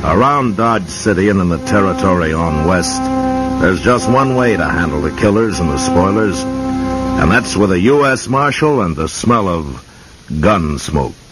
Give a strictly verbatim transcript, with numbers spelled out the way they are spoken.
Around Dodge City and in the territory on west, there's just one way to handle the killers and the spoilers, and that's with a U S Marshal and the smell of gun smoke.